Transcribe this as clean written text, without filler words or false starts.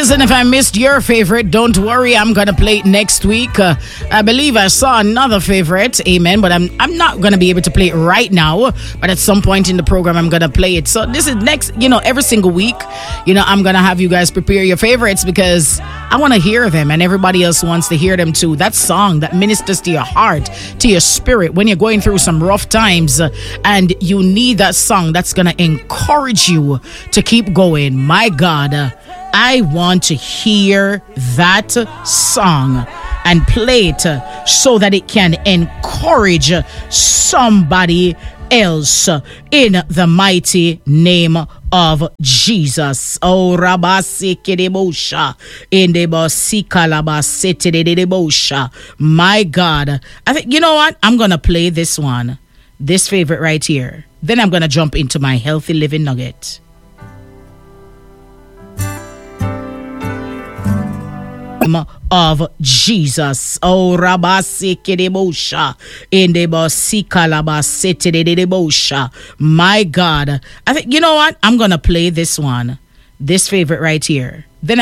Listen, if I missed your favorite, don't worry. I'm going to play it next week. I believe I saw another favorite. Amen. But I'm not going to be able to play it right now. But at some point in the program, I'm going to play it. So this is next, every single week, I'm going to have you guys prepare your favorites because I want to hear them and everybody else wants to hear them too. That song that ministers to your heart, to your spirit when you're going through some rough times and you need that song that's going to encourage you to keep going. My God, I want to hear that song and play it so that it can encourage somebody else in the mighty name of Jesus. Oh, Rabasi Kedebosha in the Bosikalaba City Debosha. My God. I think, you know what? I'm going to play this one, this favorite right here. Then I'm going to jump into my healthy living nugget. Of Jesus. Oh, Rabasi Kedebosha in the Bosikalaba City Debosha. My God. I think, you know what? I'm going to play this one, this favorite right here.